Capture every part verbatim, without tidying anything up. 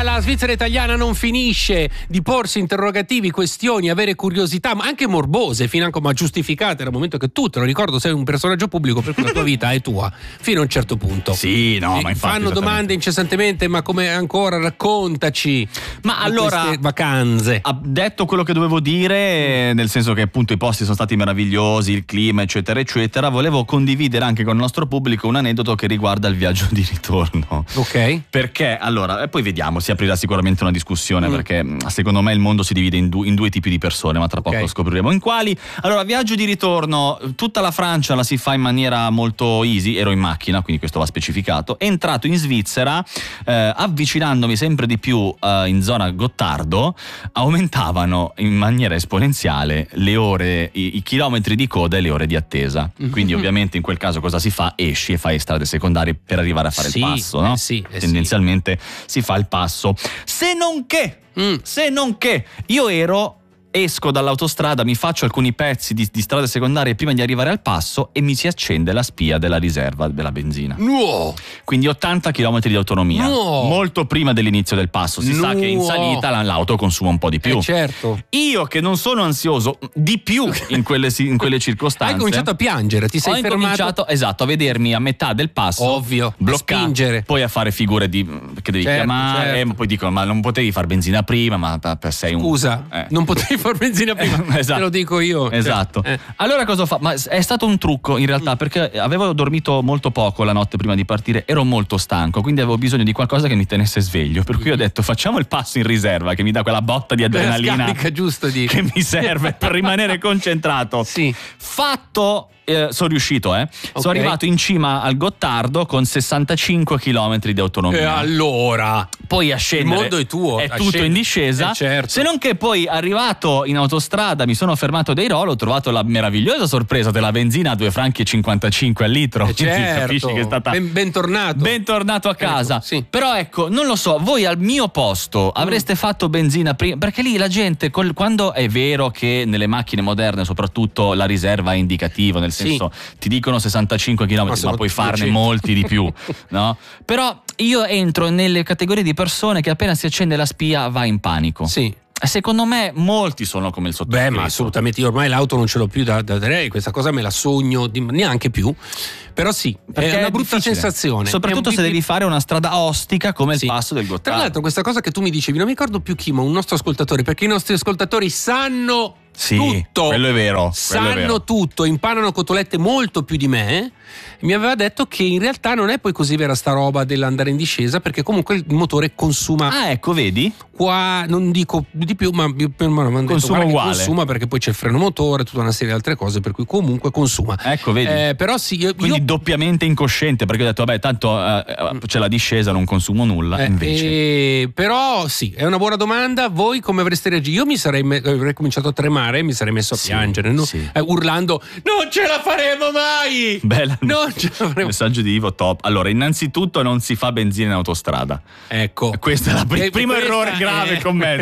la Svizzera italiana non finisce di porsi interrogativi, questioni, avere curiosità, ma anche morbose, financo ma giustificate, dal momento che tu, te lo ricordo, sei un personaggio pubblico, per cui la tua vita è tua fino a un certo punto. Sì, no, ma infatti fanno domande incessantemente, ma come ancora, raccontaci. Ma allora, vacanze. Ha detto quello che dovevo dire, nel senso che appunto i posti sono stati meravigliosi, il clima, eccetera, eccetera. Volevo condividere anche con il nostro pubblico un aneddoto che riguarda il viaggio di ritorno. Ok. Perché, allora, e poi vediamo, si aprirà sicuramente una discussione, mm. perché secondo me il mondo si divide in, du- in due tipi di persone, ma tra poco okay. scopriremo in quali. Allora, viaggio di ritorno, tutta la Francia la si fa in maniera molto easy, ero in macchina, quindi questo va specificato. Entrato in Svizzera, eh, avvicinandomi sempre di più eh, in zona Gottardo, aumentavano in maniera esponenziale le ore, i, i chilometri di coda e le ore di attesa. Mm-hmm. Quindi ovviamente in quel caso cosa si fa? Esci e fai strade secondarie per arrivare a fare sì, il passo, no? Eh sì, eh tendenzialmente sì. Si fa il passo. Se non che, mm. se non che io ero... esco dall'autostrada, mi faccio alcuni pezzi di, di strade secondarie prima di arrivare al passo e mi si accende la spia della riserva della benzina. No! Quindi ottanta chilometri di autonomia. No! Molto prima dell'inizio del passo. Si no! sa che in salita l'auto consuma un po' di più. Eh certo. Io che non sono ansioso, di più in quelle, in quelle circostanze. Hai cominciato a piangere, ti sei ho fermato? Ho cominciato, esatto, a vedermi a metà del passo. Ovvio, bloccato, a spingere. Poi a fare figure di, che devi certo, chiamare, certo. ma poi dicono ma non potevi far benzina prima, ma sei un... Scusa, eh. non potevi far benzina prima, esatto. Te lo dico io. Esatto. Cioè, eh. Allora cosa ho fatto? Ma è stato un trucco in realtà, perché avevo dormito molto poco la notte prima di partire, ero molto stanco, quindi avevo bisogno di qualcosa che mi tenesse sveglio, per cui ho detto facciamo il passo in riserva che mi dà quella botta di adrenalina scarica, giusto di... che mi serve per rimanere concentrato. Sì. Fatto. Eh, sono riuscito, eh. Okay. Sono arrivato in cima al Gottardo con sessantacinque chilometri di autonomia. E allora? Poi a scendere. Il mondo è tuo. È tutto scendere. in discesa. Eh, certo. Se non che poi arrivato in autostrada mi sono fermato dei Rolo, ho trovato la meravigliosa sorpresa della benzina a due franchi e cinquantacinque al litro. Eh, certo. Capisci che è stata. Ben, bentornato. Bentornato a casa. Ecco, sì. Però ecco, non lo so, voi al mio posto avreste mm. fatto benzina prima? Perché lì la gente, col, quando è vero che nelle macchine moderne soprattutto la riserva è indicativa, nel senso sì. ti dicono sessantacinque chilometri, ma, ma puoi farne duecento molti di più, no? Però io entro nelle categorie di persone che appena si accende la spia va in panico. Sì. Secondo me molti sono come il sottoscritto. Beh, ma assolutamente, io ormai l'auto non ce l'ho più da, da lei, questa cosa me la sogno di, neanche più. Però sì, perché è una brutta difficile. sensazione. Soprattutto se devi fare una strada ostica come sì. il passo del Gottardo. Tra l'altro questa cosa che tu mi dicevi, non mi ricordo più chi, ma un nostro ascoltatore, perché i nostri ascoltatori sanno sì, tutto. Quello è vero. Sanno è vero. tutto, imparano cotolette molto più di me. Mi aveva detto che in realtà non è poi così vera sta roba dell'andare in discesa, perché comunque il motore consuma. Ah, ecco, vedi? Qua non dico di più, ma per me hanno detto, consuma uguale. Consuma perché poi c'è il freno motore, tutta una serie di altre cose, per cui comunque consuma. Ecco, vedi? Eh, però sì, io, quindi io... doppiamente incosciente, perché ho detto vabbè, tanto eh, c'è la discesa, non consumo nulla. Eh, invece. Eh, però sì, è una buona domanda. Voi come avreste reagito? Io mi sarei, me- avrei cominciato a tremare, mi sarei messo a sì, piangere, no? sì. eh, urlando: non ce la faremo mai! Bella. Non ce la faremo. Messaggio di Ivo top. Allora, innanzitutto non si fa benzina in autostrada. Ecco. Questo è il eh, primo errore grave è... commesso.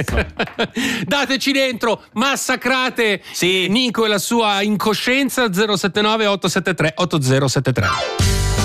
Dateci dentro, massacrate sì. Nico e la sua incoscienza. Zero sette nove otto sette tre otto zero sette tre.